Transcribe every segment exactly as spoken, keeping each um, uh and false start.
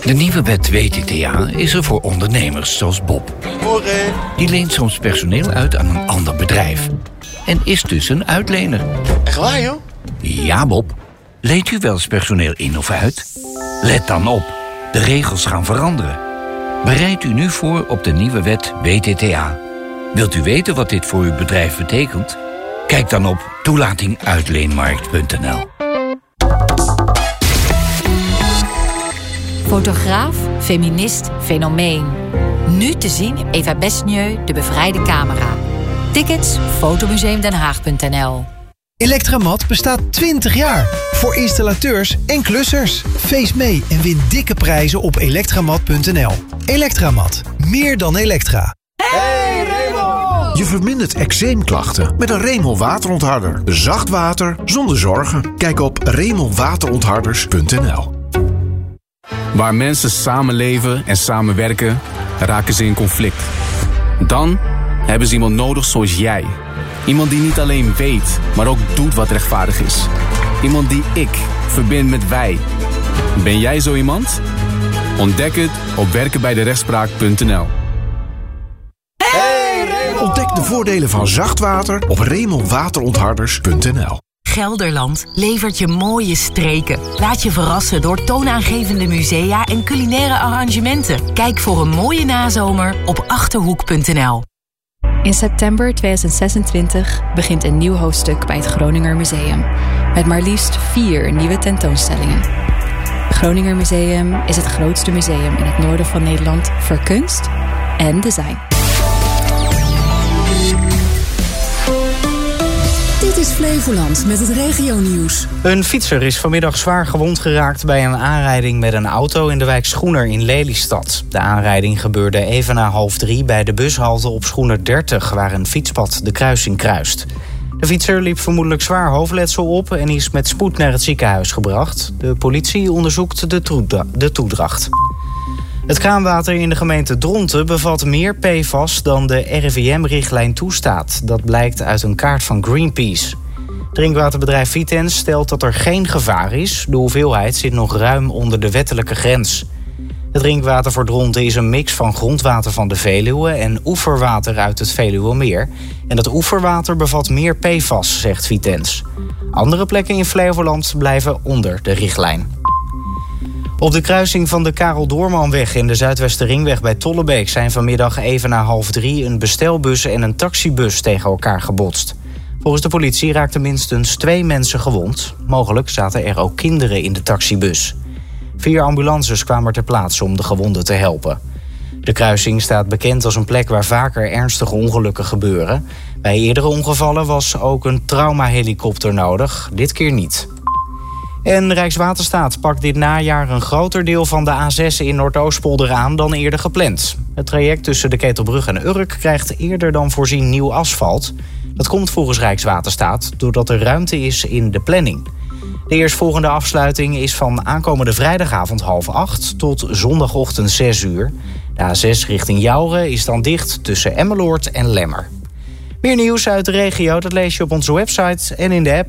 De nieuwe wet W T T A is er voor ondernemers zoals Bob. Die leent soms personeel uit aan een ander bedrijf. En is dus een uitlener. Echt waar, joh? Ja, Bob. Leent u wel eens personeel in of uit? Let dan op. De regels gaan veranderen. Bereid u nu voor op de nieuwe wet W T T A. Wilt u weten wat dit voor uw bedrijf betekent? Kijk dan op toelating uitleenmarkt punt n l. Fotograaf, feminist, fenomeen. Nu te zien in Eva Besnieu, De Bevrijde Camera. Tickets, fotomuseumdenhaag punt n l. Electramat bestaat twintig jaar. Voor installateurs en klussers. Feest mee en win dikke prijzen op elektramat punt n l. Electramat. Meer dan Elektra. Hey Remol! Je vermindert eczeemklachten met een Remol waterontharder. Zacht water zonder zorgen. Kijk op remol waterontharders punt n l. Waar mensen samenleven en samenwerken, raken ze in conflict. Dan hebben ze iemand nodig zoals jij. Iemand die niet alleen weet, maar ook doet wat rechtvaardig is. Iemand die ik verbind met wij. Ben jij zo iemand? Ontdek het op werken bij de rechtspraak punt n l. Hey, ontdek de voordelen van zacht water op remol waterontharders punt n l. Gelderland levert je mooie streken. Laat je verrassen door toonaangevende musea en culinaire arrangementen. Kijk voor een mooie nazomer op achterhoek punt n l. In september tweeduizend zesentwintig begint een nieuw hoofdstuk bij het Groninger Museum. Met maar liefst vier nieuwe tentoonstellingen. Het Groninger Museum is het grootste museum in het noorden van Nederland voor kunst en design. Dit is Flevoland met het regionieuws. Een fietser is vanmiddag zwaar gewond geraakt bij een aanrijding met een auto in de wijk Schoener in Lelystad. De aanrijding gebeurde even na half drie bij de bushalte op Schoener dertig, waar een fietspad de kruising kruist. De fietser liep vermoedelijk zwaar hoofdletsel op en is met spoed naar het ziekenhuis gebracht. De politie onderzoekt de, toedra- de toedracht. Het kraanwater in de gemeente Dronten bevat meer P F A S dan de R I V M-richtlijn toestaat. Dat blijkt uit een kaart van Greenpeace. Drinkwaterbedrijf Vitens stelt dat er geen gevaar is. De hoeveelheid zit nog ruim onder de wettelijke grens. Het drinkwater voor Dronten is een mix van grondwater van de Veluwe en oeverwater uit het Veluwemeer. En dat oeverwater bevat meer P F A S, zegt Vitens. Andere plekken in Flevoland blijven onder de richtlijn. Op de kruising van de Karel Doormanweg en de Zuidwesterringweg bij Tollebeek zijn vanmiddag even na half drie een bestelbus en een taxibus tegen elkaar gebotst. Volgens de politie raakten minstens twee mensen gewond. Mogelijk zaten er ook kinderen in de taxibus. Vier ambulances kwamen ter plaatse om de gewonden te helpen. De kruising staat bekend als een plek waar vaker ernstige ongelukken gebeuren. Bij eerdere ongevallen was ook een traumahelikopter nodig, dit keer niet. En Rijkswaterstaat pakt dit najaar een groter deel van de A zes in Noordoostpolder aan dan eerder gepland. Het traject tussen de Ketelbrug en Urk krijgt eerder dan voorzien nieuw asfalt. Dat komt volgens Rijkswaterstaat doordat er ruimte is in de planning. De eerstvolgende afsluiting is van aankomende vrijdagavond half acht tot zondagochtend zes uur. De A zes richting Jouren is dan dicht tussen Emmeloord en Lemmer. Meer nieuws uit de regio, dat lees je op onze website en in de app.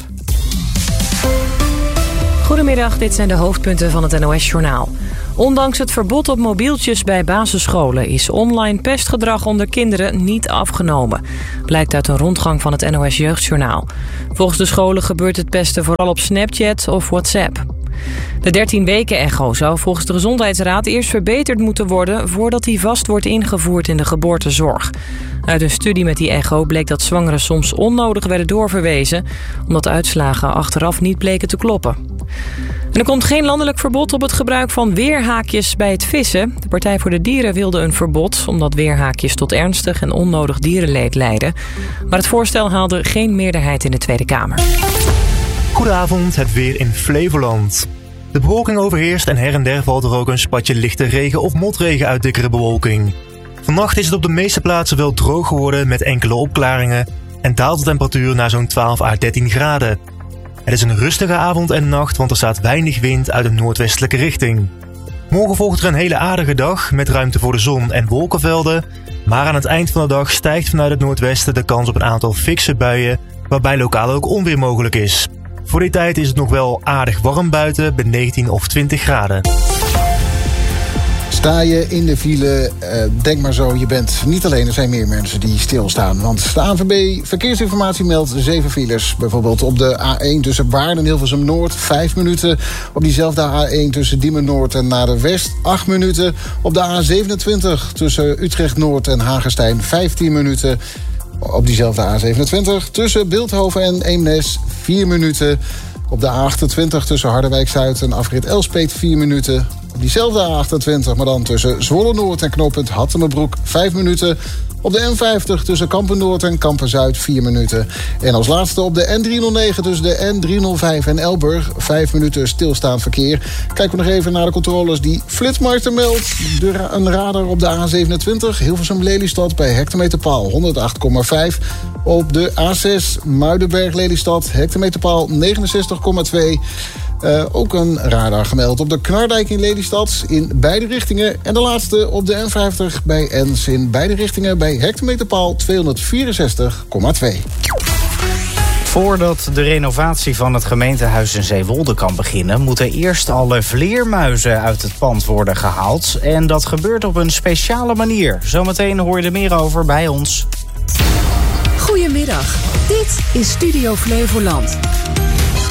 Goedemiddag, dit zijn de hoofdpunten van het N O S-journaal. Ondanks het verbod op mobieltjes bij basisscholen is online pestgedrag onder kinderen niet afgenomen. Blijkt uit een rondgang van het N O S-jeugdjournaal. Volgens de scholen gebeurt het pesten vooral op Snapchat of WhatsApp. De dertien weken echo zou volgens de Gezondheidsraad eerst verbeterd moeten worden voordat die vast wordt ingevoerd in de geboortezorg. Uit een studie met die echo bleek dat zwangeren soms onnodig werden doorverwezen, omdat uitslagen achteraf niet bleken te kloppen. En er komt geen landelijk verbod op het gebruik van weerhaakjes bij het vissen. De Partij voor de Dieren wilde een verbod, omdat weerhaakjes tot ernstig en onnodig dierenleed leiden. Maar het voorstel haalde geen meerderheid in de Tweede Kamer. Goedenavond, het weer in Flevoland. De bewolking overheerst en her en der valt er ook een spatje lichte regen of motregen uit dikkere bewolking. Vannacht is het op de meeste plaatsen wel droog geworden met enkele opklaringen en daalt de temperatuur naar zo'n twaalf à dertien graden. Het is een rustige avond en nacht, want er staat weinig wind uit een noordwestelijke richting. Morgen volgt er een hele aardige dag met ruimte voor de zon en wolkenvelden, maar aan het eind van de dag stijgt vanuit het noordwesten de kans op een aantal fikse buien, waarbij lokaal ook onweer mogelijk is. Voor die tijd is het nog wel aardig warm buiten bij negentien of twintig graden. Sta je in de file, uh, denk maar zo, je bent niet alleen. Er zijn meer mensen die stilstaan. Want de A N W B Verkeersinformatie meldt zeven files. Bijvoorbeeld op de A één tussen Baarn en Hilversum Noord, vijf minuten. Op diezelfde A één tussen Diemen Noord en Naarden West, acht minuten. Op de A zevenentwintig tussen Utrecht Noord en Hagestein, vijftien minuten. Op diezelfde A zevenentwintig tussen Bilthoven en Eemnes, vier minuten. Op de A achtentwintig tussen Harderwijk-Zuid en afrit Elspet, vier minuten. Op diezelfde A achtentwintig, maar dan tussen Zwolle-Noord en knooppunt Hattemerbroek, vijf minuten. Op de N vijftig tussen Kampen-Noord en Kampen-Zuid, vier minuten. En als laatste op de N driehonderdnegen tussen de N driehonderdvijf en Elburg, vijf minuten stilstaand verkeer. Kijken we nog even naar de controles die Flitsmeister meldt. De ra- een radar op de A zevenentwintig, Hilversum-Lelystad bij hectometerpaal honderdachttien komma vijf. Op de A zes, Muidenberg-Lelystad, hectometerpaal negenenzestig komma twee. Uh, ook een radar gemeld op de Knardijk in Lelystad in beide richtingen. En de laatste op de N vijftig bij Ens in beide richtingen bij hectometerpaal tweehonderdvierenzestig komma twee. Voordat de renovatie van het gemeentehuis in Zeewolde kan beginnen, moeten eerst alle vleermuizen uit het pand worden gehaald. En dat gebeurt op een speciale manier. Zometeen hoor je er meer over bij ons. Goedemiddag, dit is Studio Flevoland.